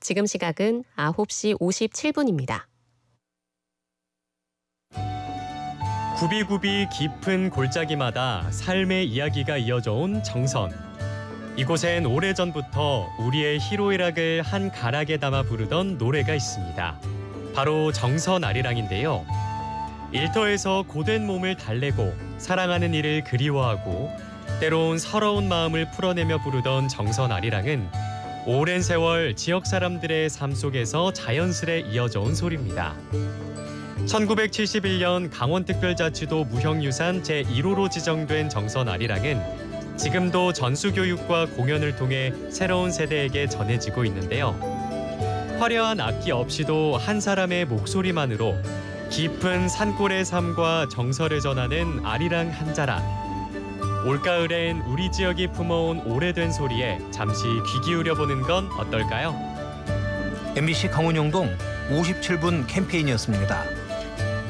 지금 시각은 9시 57분입니다. 굽이굽이 깊은 골짜기마다 삶의 이야기가 이어져 온 정선. 이곳엔 오래전부터 우리의 희로애락을 한 가락에 담아 부르던 노래가 있습니다. 바로 정선 아리랑인데요. 일터에서 고된 몸을 달래고 사랑하는 이를 그리워하고 때론 서러운 마음을 풀어내며 부르던 정선 아리랑은 오랜 세월 지역 사람들의 삶 속에서 자연스레 이어져 온 소리입니다. 1971년 강원특별자치도 무형유산 제1호로 지정된 정선 아리랑은 지금도 전수교육과 공연을 통해 새로운 세대에게 전해지고 있는데요. 화려한 악기 없이도 한 사람의 목소리만으로 깊은 산골의 삶과 정서를 전하는 아리랑 한 자락. 올가을엔 우리 지역이 품어온 오래된 소리에 잠시 귀 기울여보는 건 어떨까요? MBC 강원영동 57분 캠페인이었습니다.